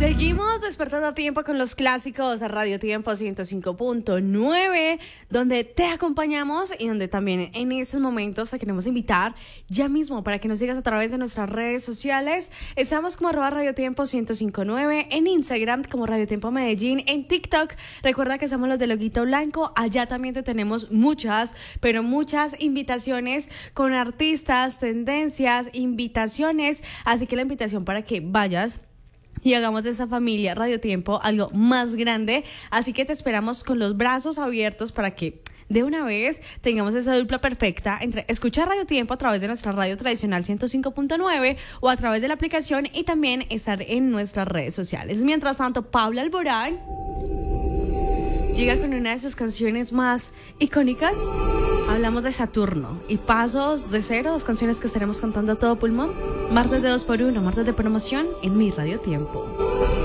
Seguimos despertando a tiempo con los clásicos a Radio Tiempo 105.9, donde te acompañamos y donde también en estos momentos te queremos invitar ya mismo para que nos sigas a través de nuestras redes sociales. Estamos como @Radio Tiempo 105.9, en Instagram como Radio Tiempo Medellín, en TikTok. Recuerda que somos los de Loguito Blanco. Allá también te tenemos muchas, pero muchas invitaciones con artistas, tendencias, invitaciones. Así que la invitación para que vayas y hagamos de esta familia Radio Tiempo algo más grande. Así que te esperamos con los brazos abiertos para que de una vez tengamos esa dupla perfecta entre escuchar Radio Tiempo a través de nuestra radio tradicional 105.9 o a través de la aplicación y también estar en nuestras redes sociales. Mientras tanto, Paula Alborán llega con una de sus canciones más icónicas. Hablamos de Saturno y Pasos de Cero, dos canciones que estaremos cantando a todo pulmón. Martes de 2x1, martes de promoción en mi Radio Tiempo.